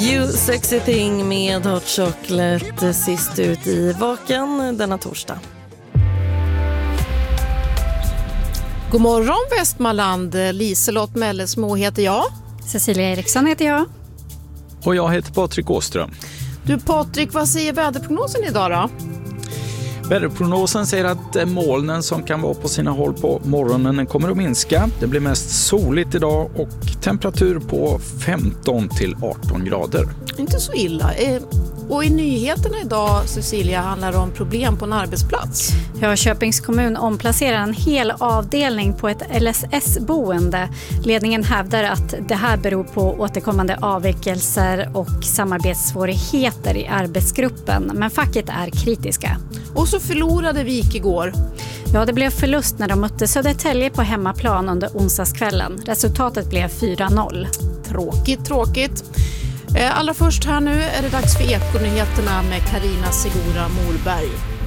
You Sexy Thing med Hot Chocolate sist ut i Vaken denna torsdag. God morgon Västmanland, Liselott Mellesmo heter jag. Cecilia Eriksson heter jag. Och jag heter Patrik Åström. Du Patrik, vad säger väderprognosen idag då? Väderprognosen säger att molnen som kan vara på sina håll på morgonen kommer att minska. Det blir mest soligt idag och temperatur på 15 till 18 grader. Inte så illa. Och i nyheterna idag, Cecilia, handlar det om problem på en arbetsplats. Ja, Köpings kommun omplacerar en hel avdelning på ett LSS-boende. Ledningen hävdar att det här beror på återkommande avvikelser och samarbetssvårigheter i arbetsgruppen. Men facket är kritiska. Och så förlorade Vik igår. Ja, det blev förlust när de mötte Södertälje på hemmaplan under onsdagskvällen. Resultatet blev 4-0. Tråkigt. Allra först här nu är det dags för Ekonyheterna med Carina Segura Morberg.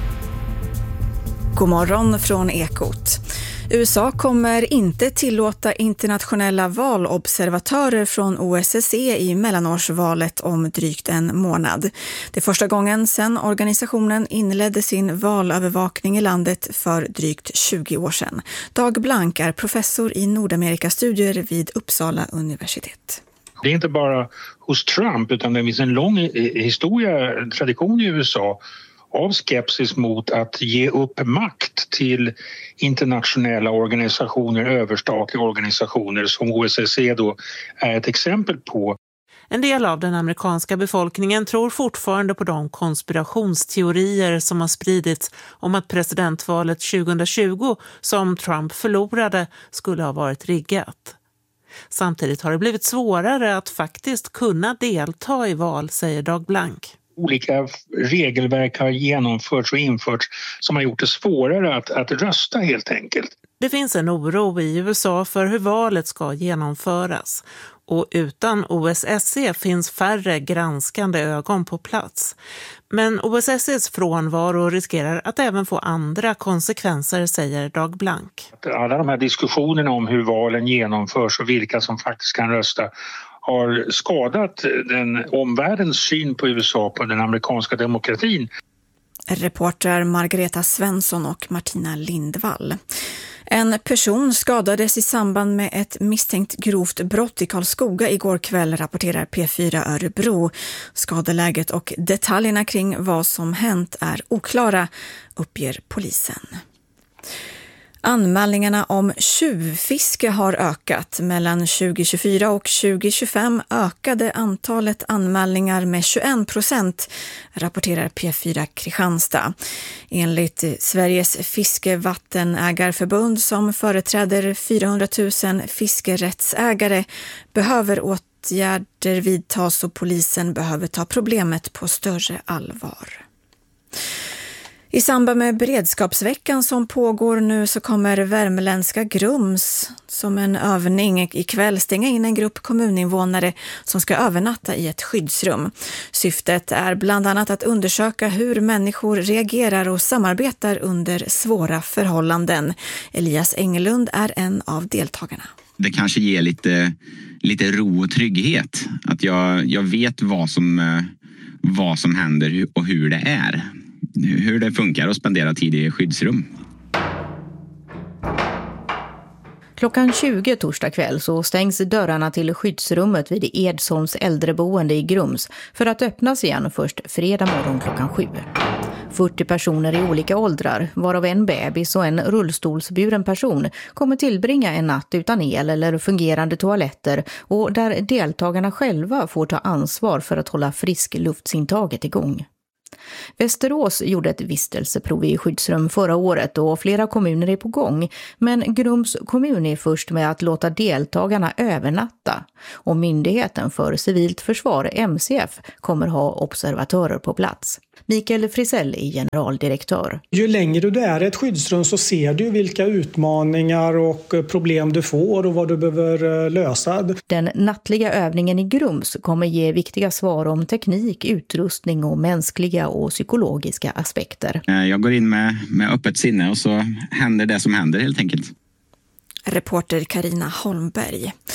God morgon från Ekot. USA kommer inte tillåta internationella valobservatörer från OSSE i mellanårsvalet om drygt en månad. Det är första gången sedan organisationen inledde sin valövervakning i landet för drygt 20 år sedan. Dag Blank är professor i Nordamerikastudier vid Uppsala universitet. Det är inte bara hos Trump utan det finns en lång tradition i USA av skepsis mot att ge upp makt till internationella organisationer, överstatliga organisationer som OSSE då är ett exempel på. En del av den amerikanska befolkningen tror fortfarande på de konspirationsteorier som har spridits om att presidentvalet 2020 som Trump förlorade skulle ha varit riggat. Samtidigt har det blivit svårare att faktiskt kunna delta i val, säger Dag Blank. Olika regelverk har genomförts och införts som har gjort det svårare att rösta helt enkelt. Det finns en oro i USA för hur valet ska genomföras. Och utan OSSE finns färre granskande ögon på plats. Men OSSEs frånvaro riskerar att även få andra konsekvenser, säger Dag Blank. Alla de här diskussionerna om hur valen genomförs och vilka som faktiskt kan rösta har skadat den omvärldens syn på USA, på den amerikanska demokratin. Reporter Margareta Svensson och Martina Lindvall. En person skadades i samband med ett misstänkt grovt brott i Karlskoga igår kväll, rapporterar P4 Örebro. Skadeläget och detaljerna kring vad som hänt är oklara, uppger polisen. Anmälningarna om tjuvfiske har ökat. Mellan 2024 och 2025 ökade antalet anmälningar med 21%, rapporterar P4 Kristianstad. Enligt Sveriges fiskevattenägarförbund som företräder 400 000 fiskerättsägare behöver åtgärder vidtas och polisen behöver ta problemet på större allvar. I samband med beredskapsveckan som pågår nu så kommer värmländska Grums som en övning ikväll stänga in en grupp kommuninvånare som ska övernatta i ett skyddsrum. Syftet är bland annat att undersöka hur människor reagerar och samarbetar under svåra förhållanden. Elias Engelund är en av deltagarna. Det kanske ger lite ro och trygghet. Att jag vet vad som händer och hur det är. Hur det funkar att spendera tid i skyddsrum. Klockan 20 torsdag kväll så stängs dörrarna till skyddsrummet vid Edsholms äldreboende i Grums för att öppnas igen först fredag morgon klockan 7. 40 personer i olika åldrar, varav en bebis och en rullstolsburen person, kommer tillbringa en natt utan el eller fungerande toaletter och där deltagarna själva får ta ansvar för att hålla friskluftsintaget igång. Västerås gjorde ett vistelseprov i skyddsrum förra året och flera kommuner är på gång, men Grums kommun är först med att låta deltagarna övernatta och Myndigheten för civilt försvar, MCF, kommer ha observatörer på plats. Mikael Frisell är generaldirektör. Ju längre du är i ett skyddsrum så ser du vilka utmaningar och problem du får och vad du behöver lösa. Den nattliga övningen i Grums kommer ge viktiga svar om teknik, utrustning och mänskliga och psykologiska aspekter. Jag går in med öppet sinne och så händer det som händer helt enkelt. Reporter Carina Holmberg.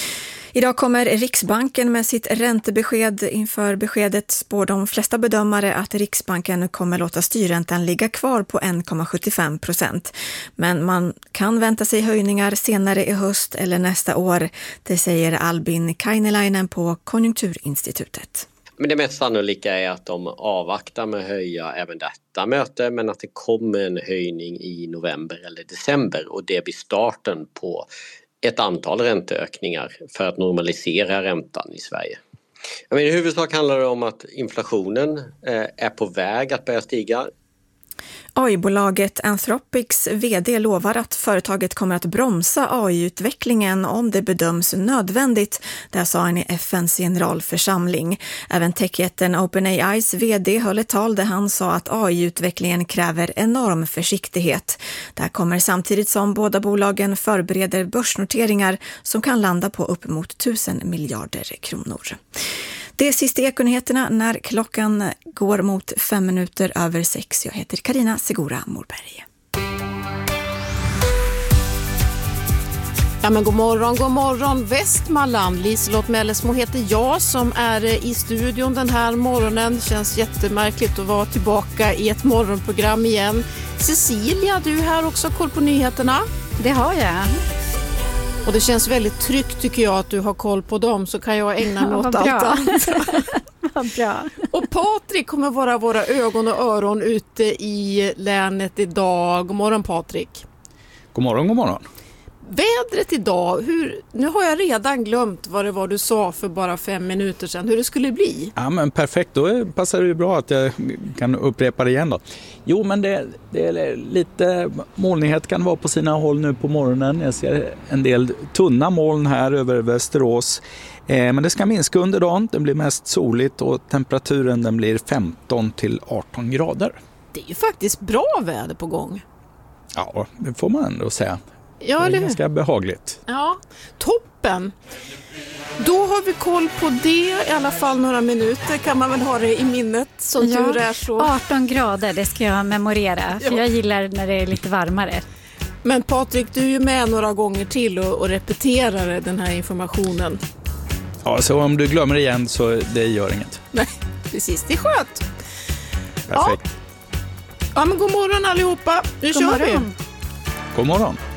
Idag kommer Riksbanken med sitt räntebesked. Inför beskedet spår de flesta bedömare att Riksbanken kommer låta styrräntan ligga kvar på 1,75%. Men man kan vänta sig höjningar senare i höst eller nästa år. Det säger Albin Kainelainen på Konjunkturinstitutet. Men det mest sannolika är att de avvaktar med att höja även detta möte, men att det kommer en höjning i november eller december, och det blir starten på ett antal ränteökningar för att normalisera räntan i Sverige. I huvudsak handlar det om att inflationen är på väg att börja stiga. AI-bolaget Anthropics vd lovar att företaget kommer att bromsa AI-utvecklingen om det bedöms nödvändigt. Det sa han i FNs generalförsamling. Även techjätten OpenAIs vd höll ett tal där han sa att AI-utvecklingen kräver enorm försiktighet. Det här kommer samtidigt som båda bolagen förbereder börsnoteringar som kan landa på upp mot 1000 miljarder kronor. Det är sista Ekonyheterna när klockan går mot 6:05. Jag heter Karina Segura Morberg. Ja, men god morgon Västmanland. Liselott Mellesmo heter jag som är i studion den här morgonen. Det känns jättemärkligt att vara tillbaka i ett morgonprogram igen. Cecilia, du är här också, koll på nyheterna. Det har jag. Och det känns väldigt tryggt tycker jag att du har koll på dem, så kan jag ägna mig åt allt annat. Vad bra. Och Patrik kommer vara våra ögon och öron ute i länet idag. God morgon Patrik. God morgon. Vädret idag, nu har jag redan glömt vad det var du sa för bara 5 minuter sedan, hur det skulle bli. Ja, men perfekt, då passar det ju bra att jag kan upprepa det igen då. Jo, men det är lite molnighet kan vara på sina håll nu på morgonen. Jag ser en del tunna moln här över Västerås. Men det ska minska under dagen, det blir mest soligt och temperaturen den blir 15 till 18 grader. Det är ju faktiskt bra väder på gång. Ja, det får man ändå säga. Ja, det är ganska behagligt. Ja, toppen. Då har vi koll på det, i alla fall några minuter kan man väl ha det i minnet som tur är så. 18 grader, det ska jag memorera, för jag gillar när det är lite varmare. Men Patrik, du är ju med några gånger till och repeterar den här informationen. Ja, så om du glömmer igen så det gör inget. Nej, precis, det är skönt. Perfekt. Ja, men god morgon allihopa, nu kör vi. God morgon.